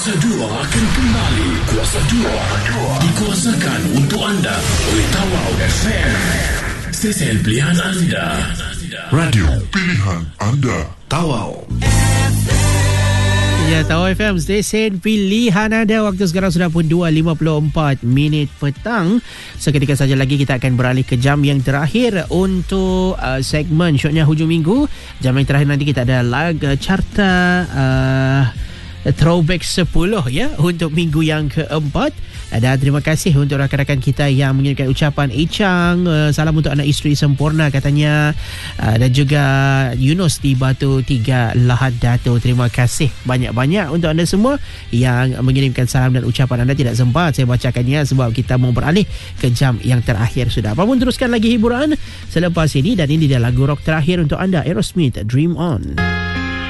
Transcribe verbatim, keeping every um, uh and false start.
Kuasa dua akan kembali. Kuasa dua dikuasakan untuk anda oleh Tawau F M. Stesen pilihan anda. Radio pilihan anda. Tawau. Ya, Tawau F M, stesen pilihan anda. Waktu sekarang sudah pun dua lima puluh empat minit petang. Seketika saja lagi kita akan beralih ke jam yang terakhir untuk uh, segmen syoknya hujung minggu. Jam yang terakhir nanti kita ada lagu carta uh, Throwback sepuluh ya untuk minggu yang keempat. Dan terima kasih untuk rakan-rakan kita yang mengirimkan ucapan Echang, uh, salam untuk anak isteri sempurna katanya, uh, dan juga Yunus di Batu Tiga Lahad Dato'. Terima kasih banyak-banyak untuk anda semua yang mengirimkan salam dan ucapan anda. Tidak sempat saya bacakannya sebab kita mau beralih ke jam yang terakhir sudah. Apa pun teruskan lagi hiburan selepas ini, dan ini dia lagu rock terakhir untuk anda, Aerosmith, Dream On.